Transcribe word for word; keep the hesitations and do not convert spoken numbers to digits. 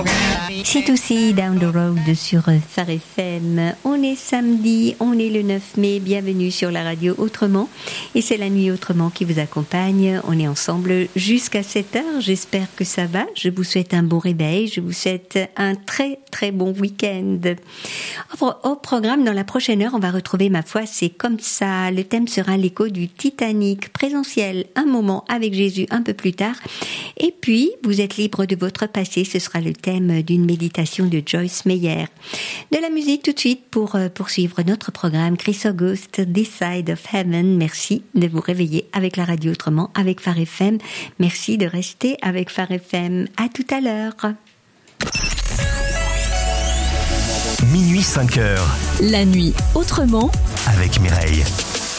C'est aussi Down the Road sur Phare F M. On est samedi, on est le neuf mai. Bienvenue sur la radio Autrement. Et c'est la nuit Autrement qui vous accompagne. On est ensemble jusqu'à sept heures. J'espère que ça va. Je vous souhaite un bon réveil. Je vous souhaite un très très bon week-end. Au programme, dans la prochaine heure, on va retrouver Ma foi, c'est comme ça. Le thème sera l'écho du Titanic. Présentiel, un moment avec Jésus un peu plus tard. Et puis, vous êtes libre de votre passé. Ce sera le thème d'une méditation de Joyce Meyer. De la musique tout de suite pour euh, poursuivre notre programme. Chris August, This Side of Heaven. Merci de vous réveiller avec la radio Autrement, avec Phare F M. Merci de rester avec Phare F M. À tout à l'heure. Minuit cinq heures. La nuit Autrement avec Mireille.